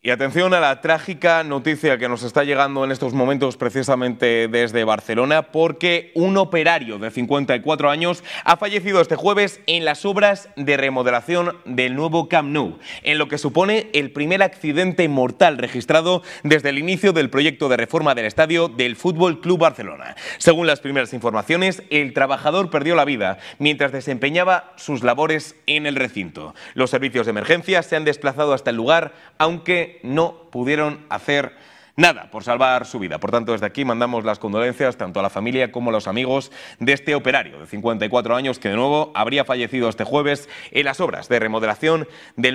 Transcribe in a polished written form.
Y atención a la trágica noticia que nos está llegando en estos momentos precisamente desde Barcelona, porque un operario de 54 años ha fallecido este jueves en las obras de remodelación del nuevo Camp Nou, en lo que supone el primer accidente mortal registrado desde el inicio del proyecto de reforma del estadio del Fútbol Club Barcelona. Según las primeras informaciones, el trabajador perdió la vida mientras desempeñaba sus labores en el recinto. Los servicios de emergencia se han desplazado hasta el lugar, aunque no pudieron hacer nada por salvar su vida. Por tanto, desde aquí mandamos las condolencias tanto a la familia como a los amigos de este operario de 54 años que de nuevo habría fallecido este jueves en las obras de remodelación del